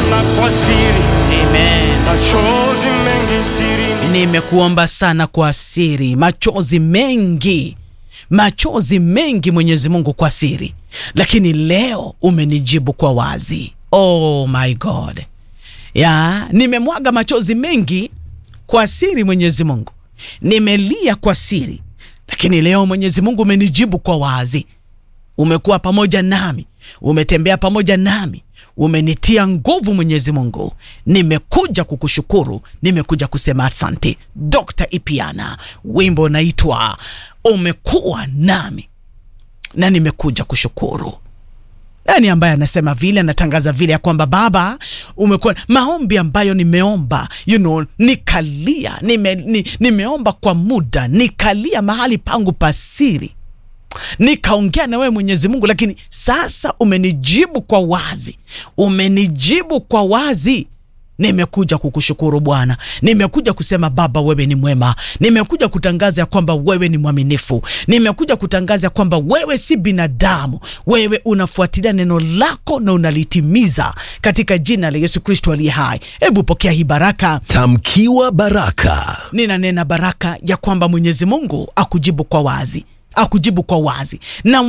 nimekuona kwa siri. Amen. Machozi mengi siri. Nimekuomba sana kwa siri. Machozi mengi. Machozi mengi Mwenyezi Mungu kwa siri. Lakini leo umenijibu kwa wazi. Oh my God. Nimemwaga machozi mengi kwa siri Mwenyezi Mungu. Nimelia kwa siri. Lakini leo Mwenyezi Mungu umenijibu kwa wazi. Umekuwa pamoja nami. Umetembea pamoja nami. Umenitia nguvu Mwenyezi Mungu. Nimekuja kukushukuru. Nimekuja kusema asante. Dr. Ipiana. Wimbo naitwa Umekuwa Nami. Na nimekuja kushukuru. Nani ambaye anasema vile, anatangaza vile ya kwamba Baba umekuwa maombi ambayo nimeomba, nikalia, nimeomba kwa muda, nikalia mahali pangu pasiri. Nikaongea na wewe Mwenyezi Mungu, lakini sasa umenijibu kwa wazi. Umenijibu kwa wazi. Nimekuja kukushukuru Bwana. Nimekuja kusema Baba wewe ni mwema. Nimekuja kutangaza ya kwamba wewe ni mwaminifu. Nimekuja kutangaza ya kwamba wewe si binadamu. Wewe unafuatilia neno lako na unalitimiza katika jina la Yesu Kristo aliye hai. Hebu pokea hii baraka. Tamkiwa baraka. Ninanena baraka ya kwamba Mwenyezi Mungu akujibu kwa wazi. Akujibu kwa wazi. Na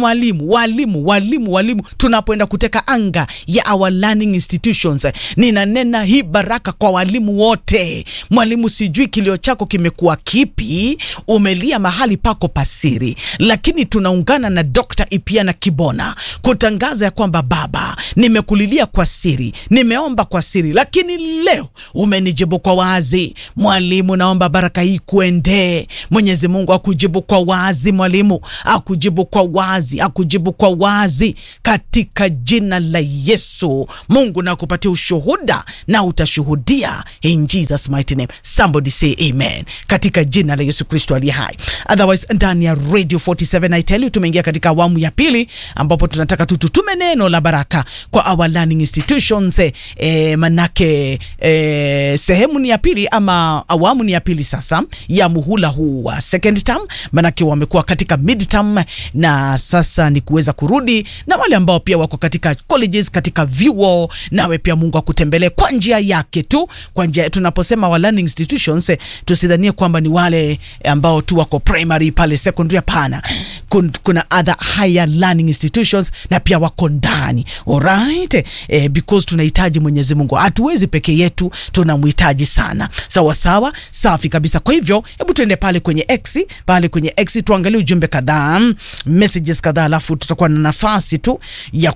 walimu tunapoenda kuteka anga ya our learning institutions, ninanena hii baraka kwa walimu wote. Mwalimu, sijui kilio chako kimekuwa kipi, umelia mahali pako pasiri, lakini tunaungana na Dr. Ipiana Kibona kutangaza ya kwamba Baba, nimekulilia kwa siri, nimeomba kwa siri, lakini leo umenijibu kwa wazi. Mwalimu, naomba baraka hii kuende. Mwenyezi Mungu akujibu kwa wazi mwalimu. Akujibu kwa wazi, akujibu kwa wazi katika jina la Yesu. Mungu na kupatia ushuhuda na utashuhudia in Jesus mighty name. Somebody say amen. Katika jina la Yesu Kristo aliye hai. Otherwise ndani ya Radio 47 I tell you tumeingia katika awamu ya pili ambapo tunataka tutume neno la baraka kwa our learning institutions. Manake sehemu ni ya pili ama awamu ni ya pili sasa ya muhula huu wa second term, manake wamekuwa katika midterm na sasa ni kuweza kurudi, na wale ambao pia wako katika colleges, katika vyuo, nawe pia Mungu akutembelee kwa njia yake tu. Kwa njia, tunaposema wa learning institutions tusidhanie kwamba ni wale ambao tu wako primary pale secondary, hapana. Kuna other higher learning institutions na pia wako ndani. Alright? Because tunahitaji Mwenyezi Mungu. Hatuwezi peke yetu, tunamhitaji sana. Sawa sawa, safi kabisa. Kwa hivyo, hebu tuende pale kwenye X, tuangalie ujumbe kadhaa, messages kadhaa, alafu tutakuwa na nafasi tu ya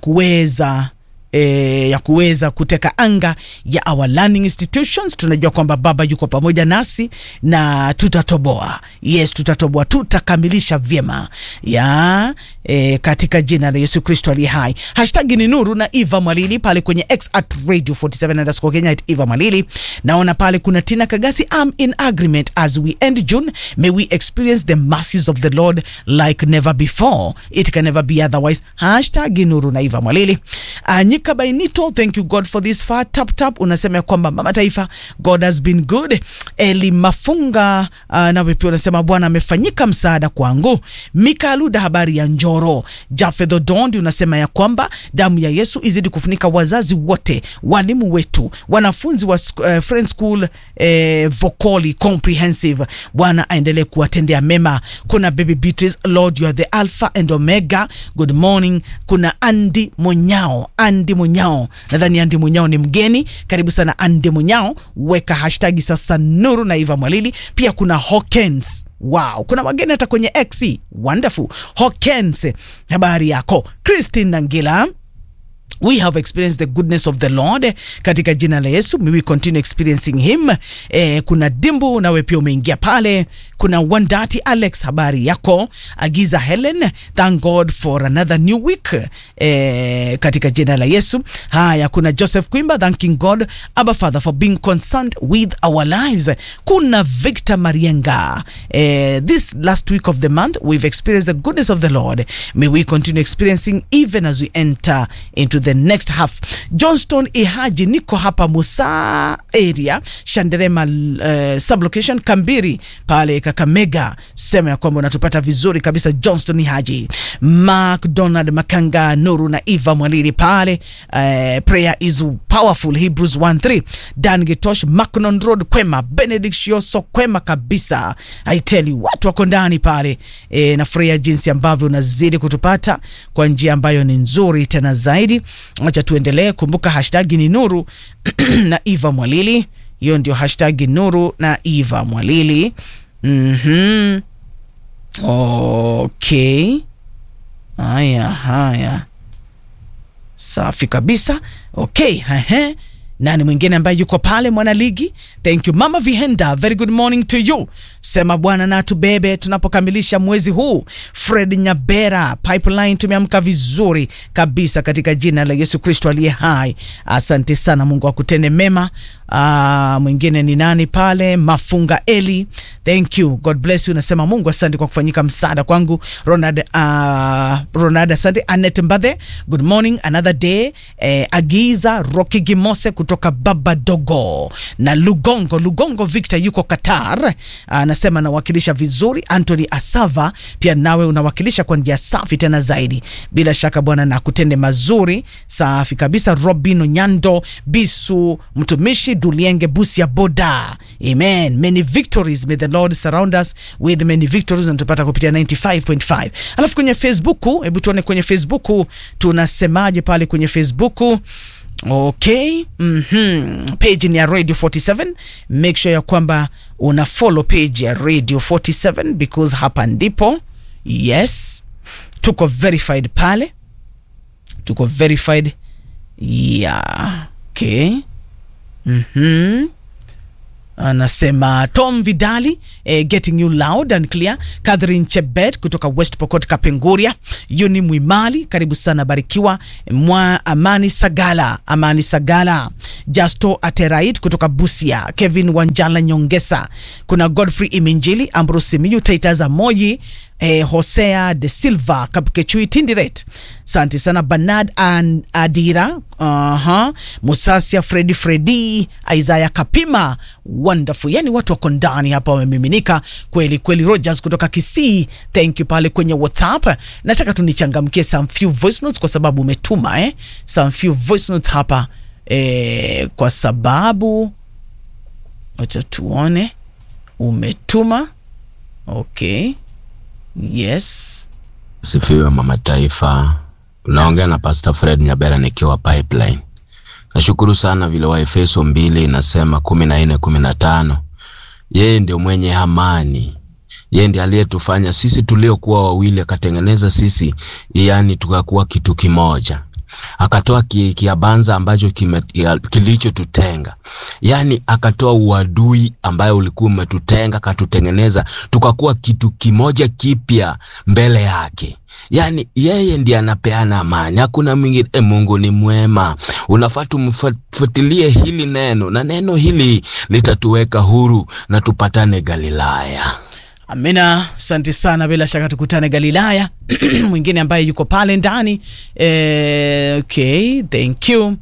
kuweza kuteka anga ya our learning institutions. Tunajua kwamba Baba yuko pamoja nasi na tutatoboa. Yes, tutatoboa, tutakamilisha vyema katika jina la Yesu Kristo aliye hai. Hashtag ni Nuru na Eva Malili pale kwenye X @radio47_Kenya @Eva Malili. Naona pale kuna Tina Kagasi, I'm in agreement as we end June. May we experience the mercies of the Lord like never before. It can never be otherwise. Hashtag Nuru na Eva Malili. Nyika Bainito, thank you God for this far. Tap unasema kwamba Mama Taifa, God has been good. Eli Mafunga nawe pia unasema Bwana amefanyika msaada kwangu. Mika Luda, habari ya Njoro. Jafedho Dondi unasema ya kwamba damu ya Yesu izidi kufunika wazazi wote, walimu wetu, wanafunzi wa Friend School Vocoli Comprehensive. Bwana aendelee kuwatendea mema. Kuna Baby Beatrice, Lord you are the Alpha and Omega. Good morning. Kuna Andy Monyao. Nadhani Andy Monyao ni mgeni. Karibu sana Andy Monyao. Weka hashtag sasa Nuru na Eva Malili. Pia kuna Hawkins. Wow, kuna wageni hata kwenye X. Wonderful. Hawkins, habari yako? Christine Nangila, we have experienced the goodness of the Lord katika jina la Yesu. May we continue experiencing him. Kuna Dimbu, nawe pia umeingia pale. Kuna Wandati Alex, habari yako? Agiza Helen, thank God for another new week katika jina la Yesu. Haya, kuna Joseph Kwimba, thanking God Abba Father for being concerned with our lives. Kuna Victor Marienga, this last week of the month we've experienced the goodness of the Lord. May we continue experiencing even as we enter into the next half. Johnston Ihaji, niko hapa Musa area, Shanderema sublocation Kambiri pale Kakamega. Sema ya kwamba unatupata vizuri kabisa Johnston Ihaji. McDonald Makanga, Nuru na Eva Mwaliri pale. Prayer is powerful, Hebrews 1:3. Dan Gitosh, Macnon Road kwema, Benedict Shioso kwema kabisa. I tell you, watu wako ndani pale. Nafurahia jinsi ambavyo unazidi kutupata kwa njia ambayo ni nzuri tena zaidi. Acha tuendelee. Kumbuka hashtag ni Nuru na Eva Mwalili. Hiyo ndio hashtag Nuru na Eva Mwalili. Okay. Haya. Safi kabisa. Okay, nani mwingine ambaye yuko pale mwanaligi? Thank you Mama Vihenda, very good morning to you. Sema Bwana na tubebe tunapokamilisha mwezi huu. Fred Nyabera, Pipeline, tumeamka vizuri kabisa katika jina la Yesu Kristo aliye hai. Asante sana, Mungu akutende mema. Mwingine ni nani pale? Mafunga Eli, thank you, God bless you. Nasema Mungu asante kwa kufanyika msaada kwangu. Ronald asante. Annette Mbadhe, good morning, another day. Agiza Rocky Gimose kutoka Baba Dogo na Lugongo Victor yuko Qatar. Anasema nawakilisha vizuri. Anthony Asava, pia nawe unawakilisha kwa njia safi tena zaidi. Bila shaka Bwana na kutende mazuri. Safi kabisa. Robino Nyando Bisu, mtumishi Dulienge Busia Boda. Amen. Many victories, may the Lord surround us with many victories. Natupata kupitia 95.5. Alafu kwenye Facebook, hebu tuone kwenye Facebook tunasemaje pale kwenye Facebook. Okay. Page ni ya Radio 47. Make sure ya kwamba una follow page ya Radio 47 because hapa ndipo, yes, tuko verified pale. Tuko verified. Yeah. Okay. Anasema Tom Vidali, getting you loud and clear. Catherine Chebet kutoka West Pokot Kapenguria. Yuni Mwimali, karibu sana, barikiwa. Amani Sagala. Justo Aterait kutoka Busia. Kevin Wanjala Nyongesa. Kuna Godfrey Iminjili, Ambrose Miyu, Taitaza Moyi, Hosea de Silva, Kapkechui Tindiret. Asante sana. Bernard and Adira, Musasia Freddy, Isaiah Kapima, wonderful. Yani watu wako ndani hapa wamemiminika kweli. Rogers kutoka Kisii, thank you pale kwenye WhatsApp. Nataka tunichangamkie some few voice notes kwa sababu umetuma some few voice notes hapa kwa sababu acha tuone umetuma. Okay. Yes. Sifiwe Mama Taifa. Unaongea na Pastor Fred Nyabera nikiwa Pipeline. Nashukuru sana vile wa Efeso 2 inasema 14:15. Yeye ndio mwenye amani. Yeye ndiye aliyetufanya sisi tuliokuwa wawili akatengeneza sisi, yani tukakuwa kitu kimoja. Akatoa kiabanza ambacho kilicho tutenga. Yani akatoa uadui ambayo ulikuwa umetutenga, katutengeneza tukakuwa kitu kimoja kipya mbele yake. Yani yeye ndiye anapeana amani, hakuna mwingine. Mungu ni mwema. Unafaa tumfuatilie hili neno, na neno hili litatuweka huru na tupatane Galilaya. Amina, asante sana, bila shaka tukutane Galilaya. Mwingine ambaye yuko pale ndani. Okay, thank you.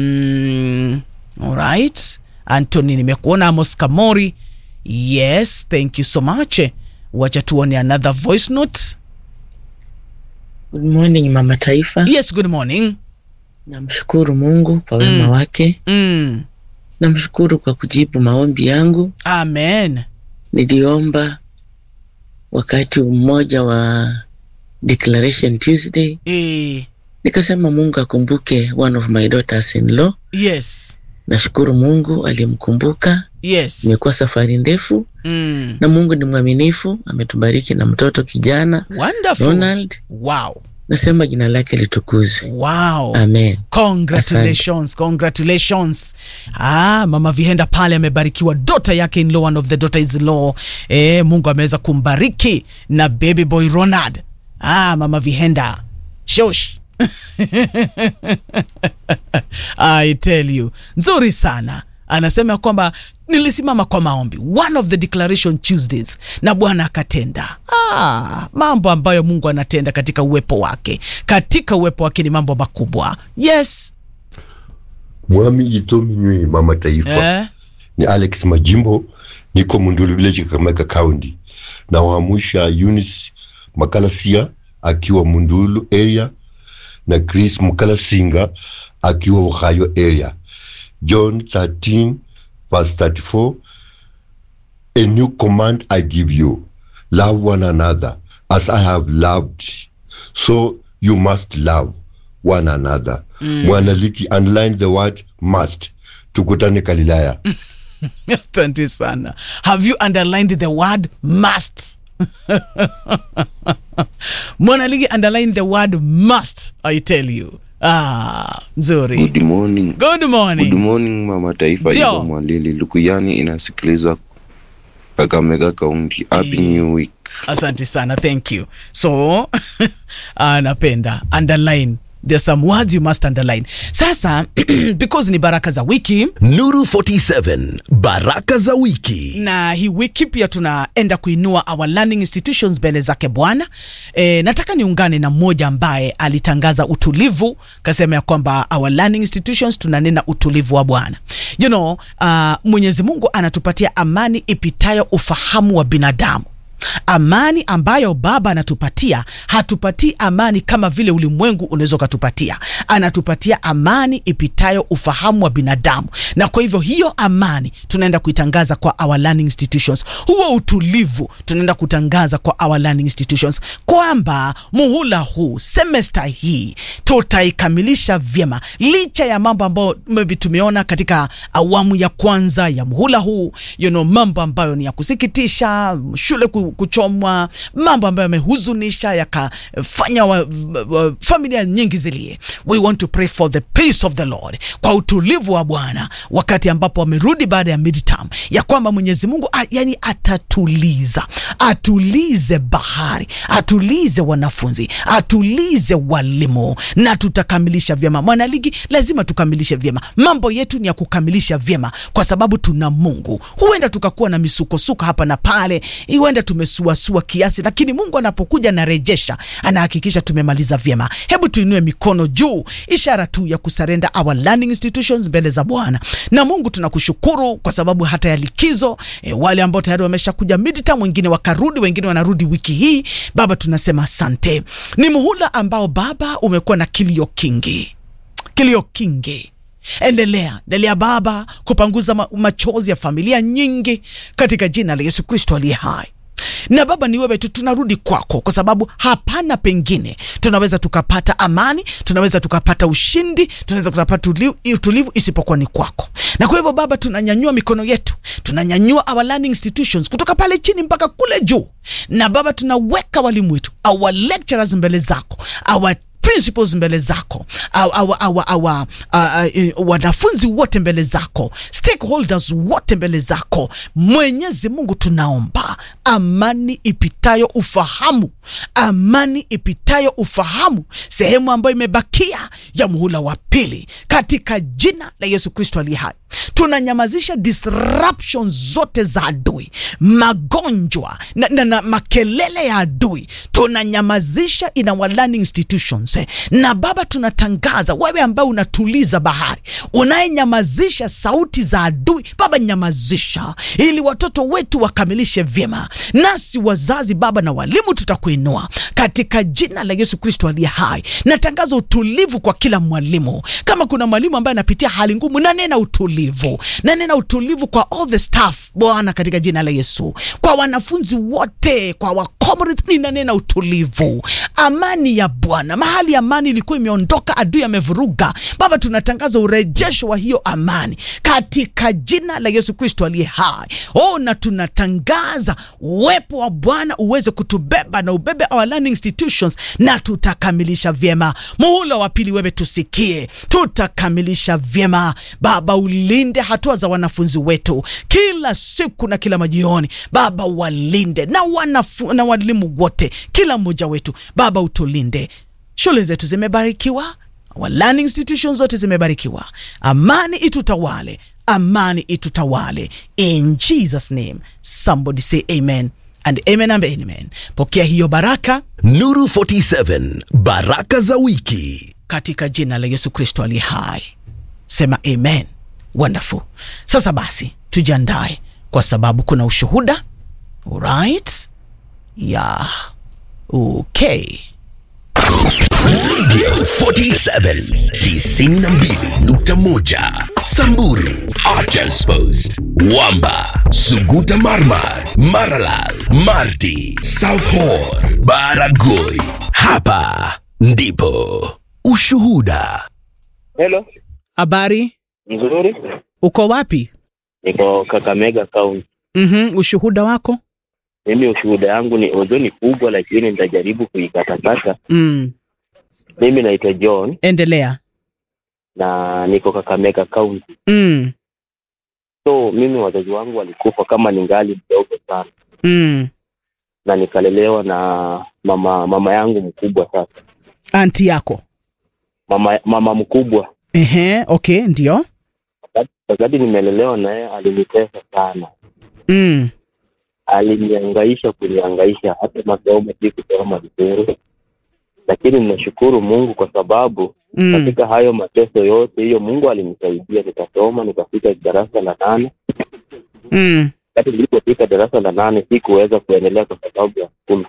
Alright. Anthony, nimekuona. Amos Kamori, yes, thank you so much. Wacha tuone another voice note. Good morning Mama Taifa. Yes, good morning. Namshukuru Mungu kwa wema wake. Namshukuru kwa kujibu maombi yangu. Amen. Niliomba wakati mmoja wa Declaration Tuesday. Nikasema Mungu akumbuke one of my daughters in law. Yes. Nashukuru Mungu alimkumbuka. Yes. Imekuwa safari ndefu. Na Mungu ni mwaminifu, ametubariki na mtoto kijana. Wonderful. Ronald. Wow. Nasema jina lake litukuzwe. Wow. Amen. Congratulations. Asante. Congratulations. Mama Vihenda pale amebarikiwa daughter yake in law, one of the daughters in law. Mungu ameweza kumbariki na baby boy Ronald. Mama Vihenda. Shosh. I tell you. Nzuri sana. anasema kwamba nilisimama kwa maombi, one of the declaration Tuesdays, na Bwana akatenda. Mambo ambayo Mungu anatenda katika uwepo wake. Katika uwepo wake ni mambo makubwa. Yes. Mwami itomi nywe mama taifa. Ni Alex Majimbo, niko Mundulu Village, Kakamega County. Na wamusha Eunice Makalasia akiwa Mundulu area, na Chris Mukalasinga akiwa Ohio area. John 13 verse 34, a new command I give you, love one another as I have loved, so you must love one another. Mwanaliki underline the word must. Tukutane Galilaya. Asante sana. Have you underlined the word must? Mwanaliki underline the word must, I tell you. Nzuri. Good morning. Good morning. Good morning mama taifa. Iba Mwalili Lukuyani inasikiliza Kakamega County. Happy New Week. Asante sana, thank you. So napenda underline. There's some words you must underline. Sasa because ni baraka za wiki, Nuru 47 baraka za wiki, na hii wiki pia tunaenda kuinua our learning institutions mbele zake Bwana. Nataka niungane na mmoja ambaye alitangaza utulivu, kasema ya kwamba our learning institutions tunanena utulivu wa Bwana. You know, Mwenyezi Mungu anatupatia amani ipitayo ufahamu wa binadamu. Amani ambayo Baba anatupatia, hatupatii amani kama vile ulimwengu unaweza kutupatia. Anatupatia amani ipitayo ufahamu wa binadamu. Na kwa hivyo hiyo amani tunaenda kuitangaza kwa our learning institutions. Huo utulivu tunaenda kutangaza kwa our learning institutions, kwamba muhula huu, semester hii, tutaikamilisha vyema licha ya mambo ambayo maybe tumeona katika awamu ya kwanza ya muhula huu. You know, mambo ambayo ni ya kusikitisha, shule kuchomwa, mambo ambayo yamehuzunisha, yakafanya familia nyingi zilie. We want to pray for the peace of the Lord, kwa utulivu wa Bwana wakati ambapo wamerudi baada ya midterm, ya kwamba Mwenyezi Mungu yani atulize bahari, atulize wanafunzi, atulize walimu, na tutakamilisha vyema. Mwanaligi, lazima tukamilishe vyema. Mambo yetu ni ya kukamilisha vyema kwa sababu tuna Mungu. Huenda tukakuwa na misukosuko hapa na pale, huenda tumesuasua kiasi, lakini Mungu anapokuja na rejesha, anahakikisha tumemaliza vyema. Hebu tuinue mikono juu, ishara tu ya kusarenda our learning institutions mbele za Bwana. Na Mungu tunakushukuru kwa sababu hata ya likizo, wale ambao tayari wameshakuja midterm, wengine wakarudi, wengine wanarudi wiki hii, Baba tunasema asante. Ni muhula ambao Baba umekuwa na kilio kingi. Endelea Baba kupanguza machozi ya familia nyingi katika jina la Yesu Kristo aliye hai. Na Baba, ni wewe tu tunarudi kwako, kwa sababu hapana pengine tunaweza tukapata amani, tunaweza tukapata ushindi, tunaweza tukapata utulivu isipokuwa ni kwako. Na kwa hivyo Baba, tunanyanyua mikono yetu, tunanyanyua our learning institutions kutoka pale chini mpaka kule juu. Na Baba, tunaweka walimu wetu, our lecturers mbele zako, our principles mbele zako, wanafunzi wote mbele zako, stakeholders wote mbele zako. Mwenyezi Mungu, tunaomba amani ipitayo ufahamu, sehemu ambayo imebakia ya muhula wa pili, katika jina la Yesu Kristo aliye hai. Tunanyamazisha disruptions zote za adui, magonjwa na makelele ya adui, tunanyamazisha in our learning institutions. Na Baba, tunatangaza wewe ambaye unatuliza bahari, unayenyamazisha sauti za adui, Baba nyamazisha, ili watoto wetu wakamilishe vyema. Nasi wazazi Baba na walimu tutakuinua katika jina la Yesu Kristo aliye hai. Natangaza utulivu kwa kila mwalimu. Kama kuna mwalimu ambaye anapitia hali ngumu, nanena utulivu kwa all the staff Bwana, katika jina la Yesu. Kwa wanafunzi wote, kwa comrades, ninanena utulivu, amani ya Bwana. Mahali amani ilikuwa imeondoka, adui amevuruga, Baba tunatangaza urejesho wa hiyo amani katika jina la Yesu Kristo aliye hai. Na tunatangaza uwepo wa Bwana uweze kutubeba na ubebe our learning institutions, na tutakamilisha vyema. Muhula wa pili wewe tusikie, tutakamilisha vyema. Baba, ulinde hatua za wanafunzi wetu kila siku na kila majioni. Baba, walinde na walimu wote, kila mmoja wetu Baba utulinde. Shule zetu zimebarikiwa, our learning institutions zote zimebarikiwa. Amani itutawale, amani itutawale. In Jesus name, somebody say amen and amen and amen. Pokea hiyo baraka. Nuru 47 baraka za wiki Katika jina la Yesu Kristo aliye hai. Sema amen. Wonderful. Sasa basi tujiandae kwa sababu kuna ushuhuda. Alright? Yeah. Okay. Radio 47 92.1 Samburu Archers Post Wamba Suguta Marmar Maralal Marti South Horr Baragoi. Hapa ndipo ushuhuda. Hello. Habari? Nzuri. Uko wapi? Niko Kakamega County. Ushuhuda wako? Mimi ushuhuda yangu ni ozoni kubwa, lakini nitajaribu kuikatakata. Mimi naitwa John. Endelea. Na niko Kakamega County. So mimi wazazi wangu walikufa kama ningali mdogo sana. Na nikalelewa na mama yangu mkubwa sasa. Aunti yako? Mama mkubwa. Okay, ndio. Wakati nimelelewa naye alinitesa sana. Alinihangaisha kunihangaisha, hata masomo sikusoma vizuri. Lakini ninashukuru Mungu kwa sababu katika hayo mateso yote hiyo Mungu alinisaidia, nikasoma nikafika darasa la 8. Wakati nilipofika darasa la 8 sikuweza kuendelea kwa sababu ya school.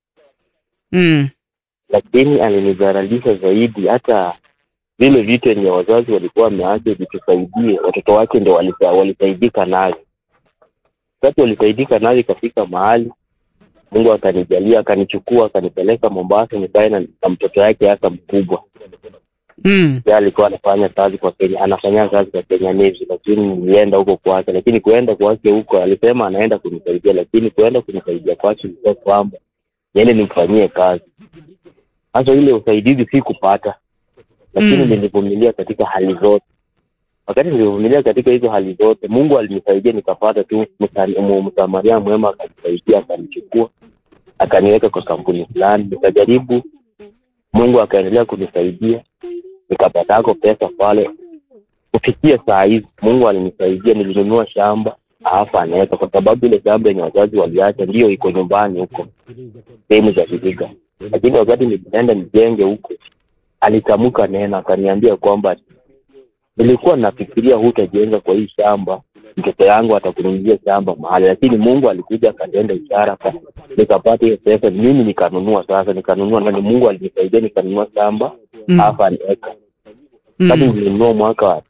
Lakini alinidharalisha zaidi, hata vile vitu yenye wazazi walikuwa wameacha vitusaidie, watoto wake ndio walisaidika nayo. Wakati walisaidika nayo ikafika mahali Mungu akanijalia, akanichukua, akanipeleka Mombasa, nikae na mtoto yake hasa mkubwa. Yeye alikuwa anafanya kazi kwa Kenya, anafanya kazi kwa Kenya Navy, lakini nilienda huko kwake. Lakini kuenda kwake huko alisema anaenda kunisaidia, lakini kuenda kunisaidia kwake ilikuwa kwamba yeye nimfanyie kazi. Hata ile usaidizi sikupata. Lakini nilivumilia katika hali zote. Wakati nilivumilia katika hizo hali zote, Mungu alinisaidia nikapata tu msamaria mwema, akanisaidia, akanichukua, akaniweka kwa kampuni fulani. Nikajaribu, Mungu akaendelea kunisaidia, nikapata pesa pale. Kufikia saa hizi Mungu alinisaidia, nilinunua shamba hapa anaweka, kwa sababu ile shamba yenye wazazi waliacha ndio iko nyumbani huko sehemu za Vihiga. Lakini wakati nilienda nijenge huko, alitamka neno akaniambia kwamba nilikuwa nafikiria hutajenga kwa hii shamba, mtoto yangu atakununulia shamba mahali. Lakini Mungu alikuja akatenda ishara, nikapata hiyo pesa, mimi nikanunua. Sasa nikanunua, na Mungu alinisaidia nikanunua shamba hapa anaweka. Hadi nilinunua mwaka wa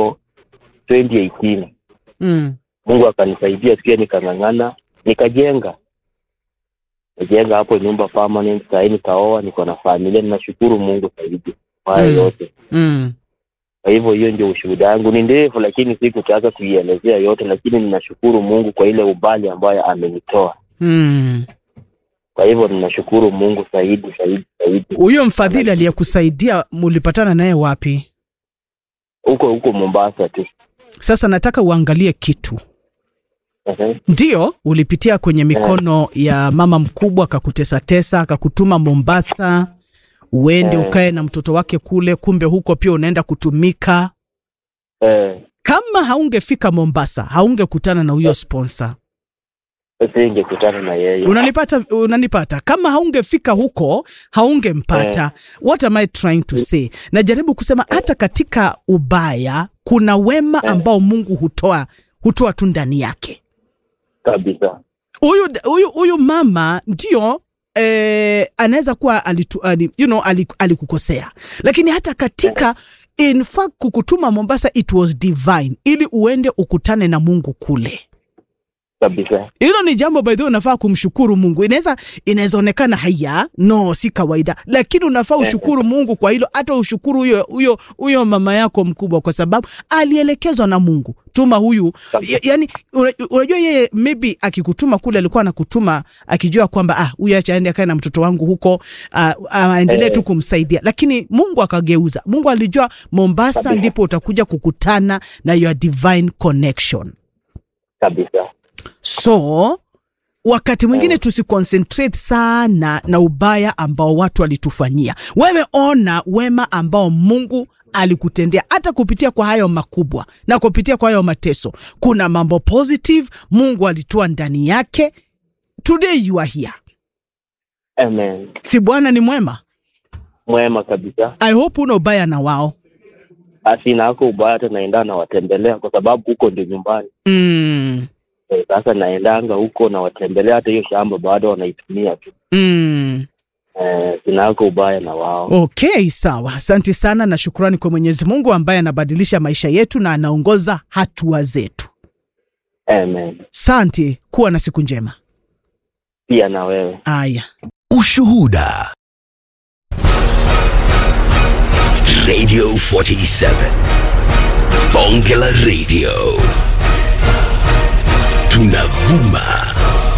2018. Mungu akanisaidia sikia, nikang'ang'ana, nikajenga hapo nyumba permanent. Sasa nikaoa, niko na familia, ninashukuru Mungu zaidi kwa yote. Kwa hivyo hiyo ndio ushuhuda wangu. Ni ndefu lakini sikutaka kuielezea yote, lakini ninashukuru Mungu kwa ile ubali ambayo amenitoa. Kwa hivyo ninashukuru Mungu zaidi. Huyo mfadhili aliyekusaidia mulipatana naye wapi? Huko Mombasa tu. Sasa nataka uangalie kitu. Ndio ulipitia kwenye mikono ya mama mkubwa, akakutesa, akakutuma Mombasa uende ukae na mtoto wake kule, kumbe huko pia unaenda kutumika. Kama haungefika Mombasa, haungekutana na huyo sponsor. Singekutana na yeye. Unanipata? Kama haungefika huko, haungempata. What am I trying to say? Najaribu kusema hata katika ubaya kuna wema ambao Mungu hutoa tu ndani yake. Kabisa. Huyu mama ndio anaweza kuwa alikukosea, lakini hata katika in fact kukutuma Mombasa, it was divine, ili uende ukutane na Mungu kule. Kabisa. Hilo ni jambo by the way unafaa kumshukuru Mungu. Inawezaonekana haya si kawaida, lakini unafaa ushukuru Mungu kwa hilo. Hata ushukuru huyo mama yako mkubwa, kwa sababu alielekezwa na Mungu. Tuma huyu. Yani unajua yeye maybe akikutuma kule alikuwa anakutuma akijua kwamba huyu acha aende akae na mtoto wangu huko, aendelee tu kumsaidia. Lakini Mungu akageuza. Mungu alijua Mombasa ndipo utakuja kukutana na your divine connection. Kabisa. So wakati mwingine tusiconcentrate sana na ubaya ambao watu walitufanyia. Wewe ona wema ambao Mungu alikutendea, hata kupitia kwa hayo makubwa na kupitia kwa hayo mateso. Kuna mambo positive Mungu alitoa ndani yake. Today you are here. Amen. Si Bwana ni mwema? Mwema kabisa. I hope una ubaya na wao. Asina hako ubaya, hata naenda na watembelea kwa sababu huko ndio nyumbani. Sasa naendanga huko na watembelea, hata hiyo shamba bado wanaitumia tu. Sina hako ubaya na wao. Okay, sawa. Asante sana na shukrani kwa Mwenyezi Mungu ambaye anabadilisha maisha yetu na anaongoza hatua zetu. Amen. Asante, kuwa na siku njema. Pia na wewe. Aya. Ushuhuda. Radio 47. Bonge la Radio. Tunavuma